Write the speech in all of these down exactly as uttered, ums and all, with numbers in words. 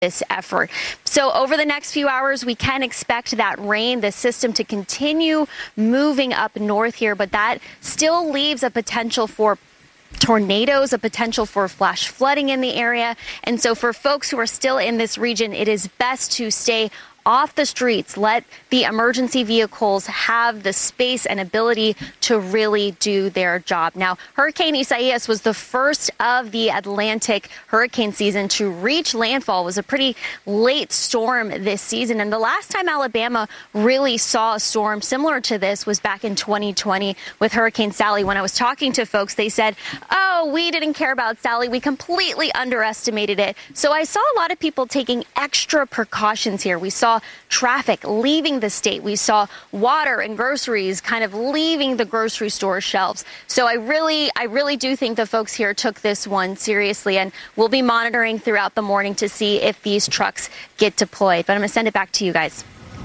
this effort. So over the next few hours, we can expect that rain, the system to continue moving up north here, but that still leaves a potential for tornadoes, a potential for flash flooding in the area. And so for folks who are still in this region, it is best to stay off the streets, let the emergency vehicles have the space and ability to really do their job. Now, Hurricane Isaias was the first of the Atlantic hurricane season to reach landfall. It was a pretty late storm this season. And the last time Alabama really saw a storm similar to this was back in twenty twenty with Hurricane Sally. When I was talking to folks, they said, oh, we didn't care about Sally. We completely underestimated it. So I saw a lot of people taking extra precautions here. We saw traffic leaving the state. We saw water and groceries kind of leaving the grocery store shelves. So I really, I really do think the folks here took this one seriously, and we'll be monitoring throughout the morning to see if these trucks get deployed. But I'm going to send it back to you guys.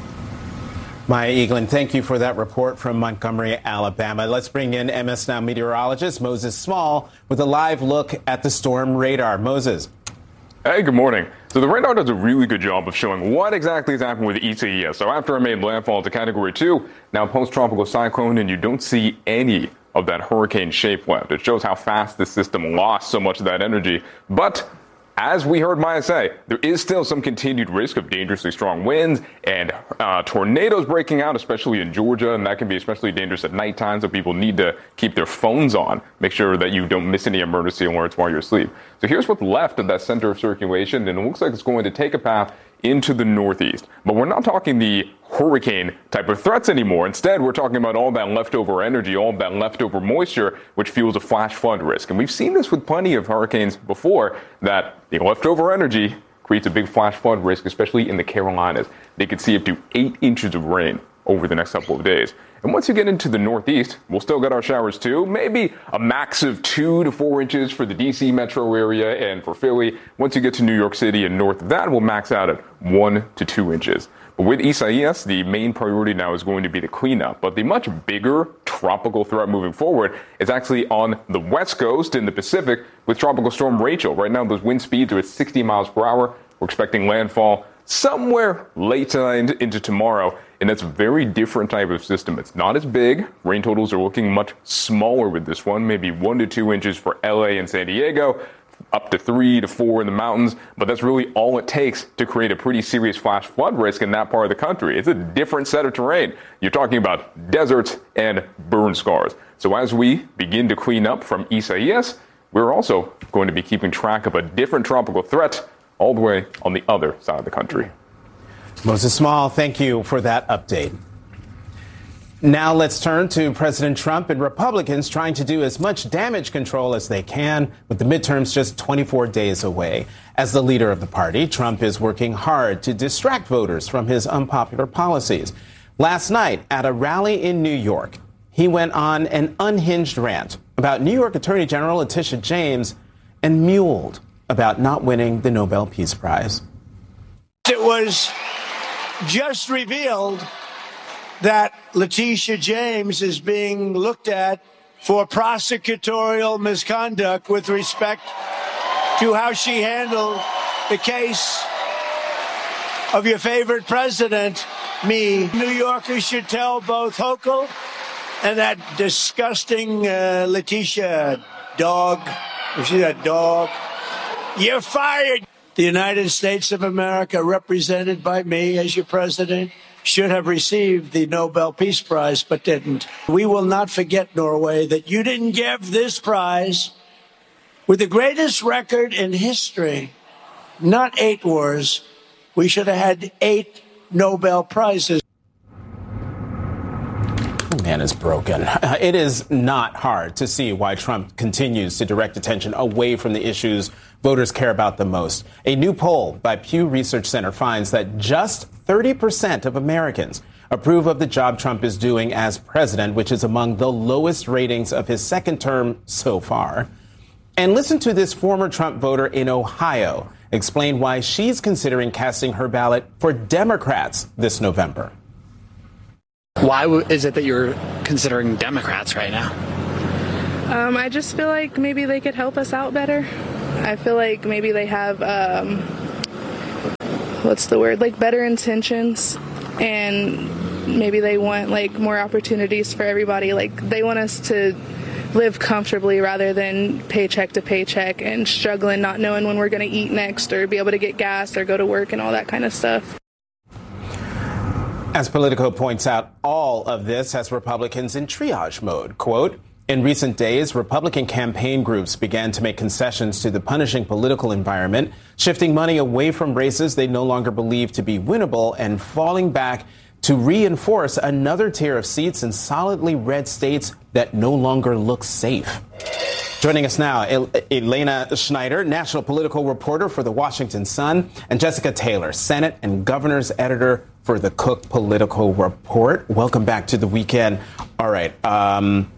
Maya Eaglin, thank you for that report from Montgomery, Alabama. Let's bring in M S Now meteorologist Moses Small with a live look at the storm radar. Moses. Hey, good morning. So the radar does a really good job of showing what exactly has happened with Isaias. So after it made landfall to category two, now post-tropical cyclone, and you don't see any of that hurricane shape left. It shows how fast the system lost so much of that energy. But as we heard Maya say, there is still some continued risk of dangerously strong winds and uh, tornadoes breaking out, especially in Georgia, and that can be especially dangerous at nighttime, so people need to keep their phones on. Make sure that you don't miss any emergency alerts while you're asleep. So here's what's left of that center of circulation, and it looks like it's going to take a path into the northeast. But we're not talking the hurricane type of threats anymore. Instead, we're talking about all that leftover energy, all that leftover moisture, which fuels a flash flood risk. And we've seen this with plenty of hurricanes before, that the leftover energy creates a big flash flood risk, especially in the Carolinas. They could see up to eight inches of rain over the next couple of days. And once you get into the northeast, we'll still get our showers too. Maybe a max of two to four inches for the D C metro area and for Philly. Once you get to New York City and north of that, we'll max out at one to two inches. But with Isaias, the main priority now is going to be the cleanup. But the much bigger tropical threat moving forward is actually on the west coast in the Pacific with Tropical Storm Rachel. Right now, those wind speeds are at sixty miles per hour. We're expecting landfall somewhere late tonight into tomorrow. And that's a very different type of system. It's not as big. Rain totals are looking much smaller with this one, maybe one to two inches for L A and San Diego, up to three to four in the mountains. But that's really all it takes to create a pretty serious flash flood risk in that part of the country. It's a different set of terrain. You're talking about deserts and burn scars. So as we begin to clean up from Isaias, we're also going to be keeping track of a different tropical threat all the way on the other side of the country. Moses Small, thank you for that update. Now let's turn to President Trump and Republicans trying to do as much damage control as they can with the midterms just twenty-four days away. As the leader of the party, Trump is working hard to distract voters from his unpopular policies. Last night at a rally in New York, he went on an unhinged rant about New York Attorney General Letitia James and muled about not winning the Nobel Peace Prize. It was just revealed that Letitia James is being looked at for prosecutorial misconduct with respect to how she handled the case of your favorite president, me. New Yorkers should tell both Hochul and that disgusting uh, Letitia dog, is she that dog? You're fired. The United States of America, represented by me as your president, should have received the Nobel Peace Prize, but didn't. We will not forget, Norway, that you didn't give this prize with the greatest record in history, not eight wars. We should have had eight Nobel Prizes. Man is broken. It is not hard to see why Trump continues to direct attention away from the issues voters care about the most. A new poll by Pew Research Center finds that just thirty percent of Americans approve of the job Trump is doing as president, which is among the lowest ratings of his second term so far. And listen to this former Trump voter in Ohio explain why she's considering casting her ballot for Democrats this November. Why is it that you're considering Democrats right now? Um, I just feel like maybe they could help us out better. I feel like maybe they have um, what's the word, like better intentions, and maybe they want like more opportunities for everybody. Like they want us to live comfortably rather than paycheck to paycheck and struggling, not knowing when we're going to eat next or be able to get gas or go to work and all that kind of stuff. As Politico points out, all of this has Republicans in triage mode. Quote, in recent days, Republican campaign groups began to make concessions to the punishing political environment, shifting money away from races they no longer believe to be winnable and falling back to reinforce another tier of seats in solidly red states that no longer look safe. Joining us now, El- Elena Schneider, national political reporter for The Washington Sun, and Jessica Taylor, Senate and Governor's editor for the Cook Political Report. Welcome back to The Weekend. All right. Um,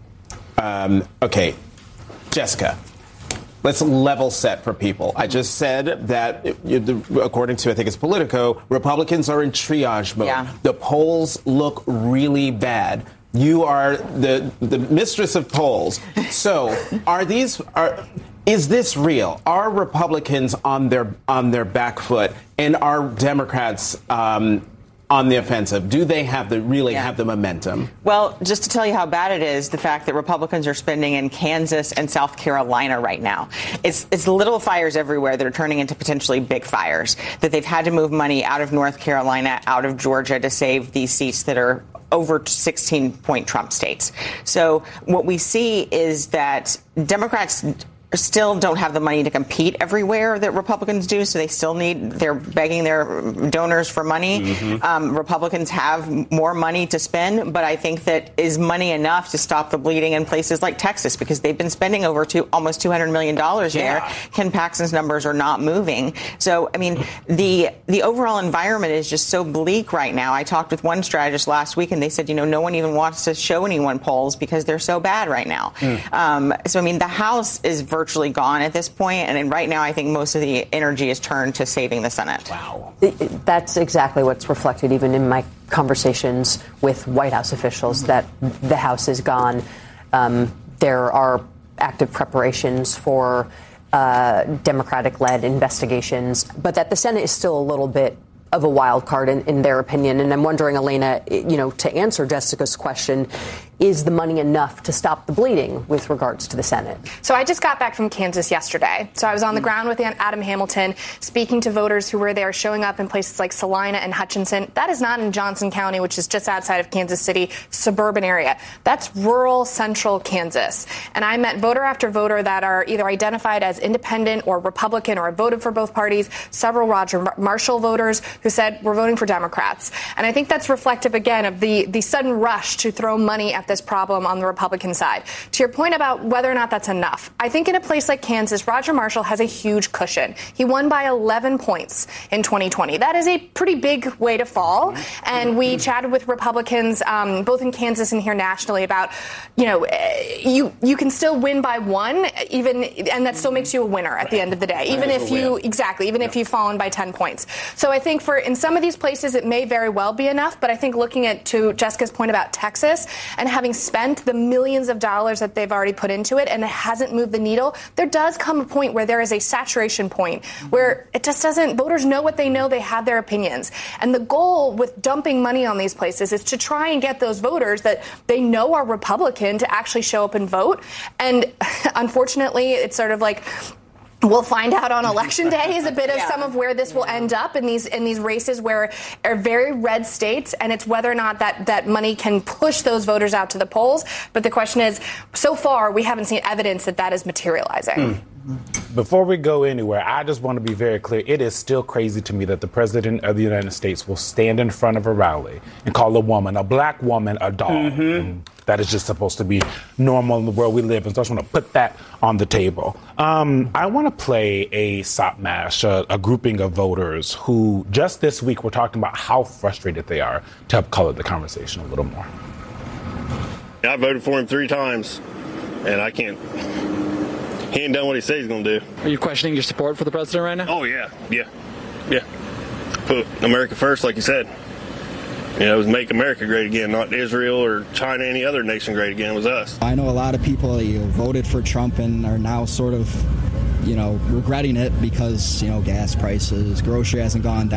um, okay, Jessica. Let's level set for people. I just said that, according to, I think it's Politico, Republicans are in triage mode. Yeah. The polls look really bad. You are the the mistress of polls. So, are these are is this real? Are Republicans on their on their back foot, and are Democrats um, on the offensive? Do they have the really yeah. have the momentum? Well, just to tell you how bad it is, the fact that Republicans are spending in Kansas and South Carolina right now. It's it's little fires everywhere that are turning into potentially big fires, that they've had to move money out of North Carolina, out of Georgia to save these seats that are over sixteen-point Trump states. So what we see is that Democrats still don't have the money to compete everywhere that Republicans do, so they still need, they're begging their donors for money. Mm-hmm. Um, Republicans have more money to spend, but I think that is money enough to stop the bleeding in places like Texas, because they've been spending over two, almost two hundred million dollars yeah. there. Ken Paxton's numbers are not moving. So, I mean, the the overall environment is just so bleak right now. I talked with one strategist last week, and they said, you know, no one even wants to show anyone polls because they're so bad right now. Mm. Um, so, I mean, the House is virtually virtually gone at this point, and right now I think most of the energy is turned to saving the Senate. Wow. That's exactly what's reflected even in my conversations with White House officials, that the House is gone. Um, there are active preparations for uh, Democratic-led investigations, but that the Senate is still a little bit of a wild card in, in their opinion. And I'm wondering, Elena, you know, to answer Jessica's question, is the money enough to stop the bleeding with regards to the Senate? So I just got back from Kansas yesterday. So I was on the ground with Adam Hamilton, speaking to voters who were there, showing up in places like Salina and Hutchinson. That is not in Johnson County, which is just outside of Kansas City, suburban area. That's rural central Kansas. And I met voter after voter that are either identified as independent or Republican or voted for both parties, several Roger Marshall voters who said, we're voting for Democrats. And I think that's reflective, again, of the, the sudden rush to throw money at this problem on the Republican side. To your point about whether or not that's enough, I think in a place like Kansas, Roger Marshall has a huge cushion. He won by eleven points in twenty twenty. That is a pretty big way to fall. And we chatted with Republicans, um, both in Kansas and here nationally, about, you know, you you can still win by one, even, and that still makes you a winner at the end of the day, even if you, exactly, even if you've fallen by ten points. So I think for, in some of these places, it may very well be enough, but I think looking at, to Jessica's point about Texas, and having spent the millions of dollars that they've already put into it and it hasn't moved the needle, there does come a point where there is a saturation point where it just doesn't, voters know what they know, they have their opinions. And the goal with dumping money on these places is to try and get those voters that they know are Republican to actually show up and vote. And unfortunately, it's sort of like, we'll find out on election day is a bit of yeah. some of where this will end up in these in these races where are very red states, and it's whether or not that, that money can push those voters out to the polls. But the question is, so far, we haven't seen evidence that that is materializing. Mm. Before we go anywhere, I just want to be very clear. It is still crazy to me that the president of the United States will stand in front of a rally and call a woman, a black woman, a dog. Mm-hmm. That is just supposed to be normal in the world we live in. So I just want to put that on the table. Um, I want to play a Sop Mash, a, a grouping of voters who just this week were talking about how frustrated they are, to help color the conversation a little more. I voted for him three times, and I can't... He ain't done what he said he's going to do. Are you questioning your support for the president right now? Oh, yeah. Yeah. Yeah. Put America first, like you said. You know, it was make America great again, not Israel or China, any other nation great again. It was us. I know a lot of people you know, voted for Trump and are now sort of, you know, regretting it because, you know, gas prices, grocery hasn't gone down.